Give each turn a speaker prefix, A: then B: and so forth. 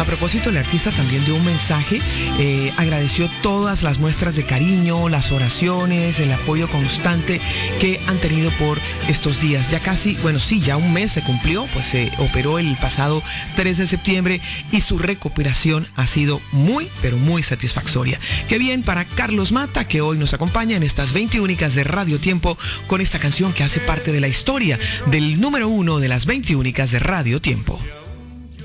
A: A propósito, el artista también dio un mensaje, agradeció todas las muestras de cariño, las oraciones, el apoyo constante que han tenido por estos días. Ya casi, ya un mes se cumplió, pues se operó el pasado 3 de septiembre y su recuperación ha sido muy, pero muy satisfactoria. Qué bien para Carlos Mata, que hoy nos acompaña en estas 20 únicas de Radio Tiempo con esta canción que hace parte de la historia del número 1 de las 20 únicas de Radio Tiempo.